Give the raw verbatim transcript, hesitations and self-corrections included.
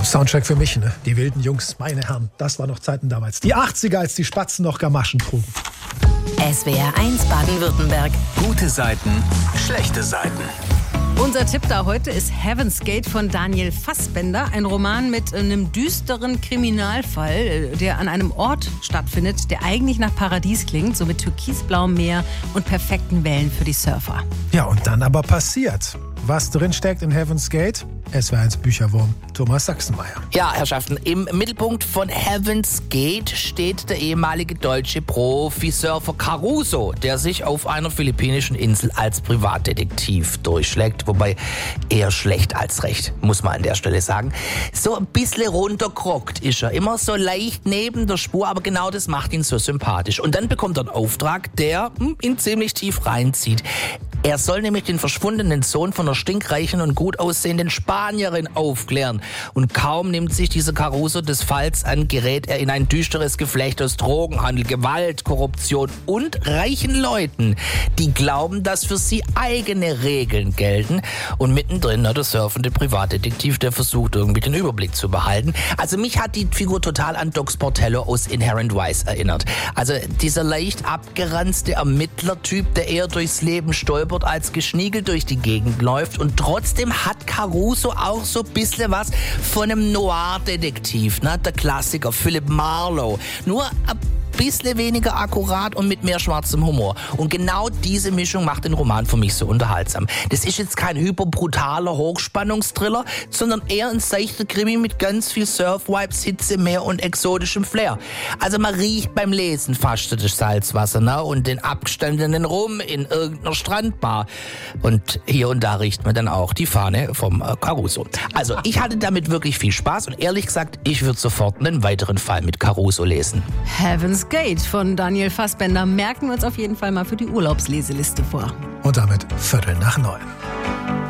Soundtrack für mich, ne? Die wilden Jungs, meine Herren, das war noch Zeiten damals. Die achtziger, als die Spatzen noch Gamaschen trugen. S W R eins Baden-Württemberg. Gute Seiten, schlechte Seiten. Unser Tipp da heute ist Heaven's Gate von Daniel Fassbender. Ein Roman mit einem düsteren Kriminalfall, der an einem Ort stattfindet, der eigentlich nach Paradies klingt, so mit türkisblauem Meer und perfekten Wellen für die Surfer. Ja, und dann aber passiert. Was drin steckt in Heaven's Gate? S W R eins Bücherwurm Thomas Sachsenmeier. Ja, Herrschaften, im Mittelpunkt von Heaven's Gate steht der ehemalige deutsche Profisurfer Caruso, der sich auf einer philippinischen Insel als Privatdetektiv durchschlägt, wobei eher schlecht als recht, muss man an der Stelle sagen. So ein bisschen runterkrockt ist er, immer so leicht neben der Spur, aber genau das macht ihn so sympathisch. Und dann bekommt er einen Auftrag, der hm, ihn ziemlich tief reinzieht. Er soll nämlich den verschwundenen Sohn von einer stinkreichen und gut aussehenden Spanierin aufklären. Und kaum nimmt sich dieser Caruso des Falls an, gerät er in ein düsteres Geflecht aus Drogenhandel, Gewalt, Korruption und reichen Leuten, die glauben, dass für sie eigene Regeln gelten. Und mittendrin der surfende Privatdetektiv, der versucht, irgendwie den Überblick zu behalten. Also mich hat die Figur total an Doc Sportello aus Inherent Vice erinnert. Also dieser leicht abgeranzte Ermittlertyp, der eher durchs Leben stolpert, als geschniegelt durch die Gegend läuft. Und trotzdem hat Caruso auch so ein bisschen was von einem Noir-Detektiv, ne? Der Klassiker Philip Marlowe. Nur ein bisschen weniger akkurat und mit mehr schwarzem Humor. Und genau diese Mischung macht den Roman für mich so unterhaltsam. Das ist jetzt kein hyperbrutaler Hochspannungstriller, sondern eher ein seichter Krimi mit ganz viel Surf-Vibes, Hitze, Meer und exotischem Flair. Also man riecht beim Lesen fast das Salzwasser, ne? Und den abgestandenen Rum in irgendeiner Strandbar. Und hier und da riecht man dann auch die Fahne vom äh, Caruso. Also ich hatte damit wirklich viel Spaß und ehrlich gesagt, ich würde sofort einen weiteren Fall mit Caruso lesen. Heaven's Gate von Daniel Fassbender merken wir uns auf jeden Fall mal für die Urlaubsleseliste vor. Und damit Viertel nach neun.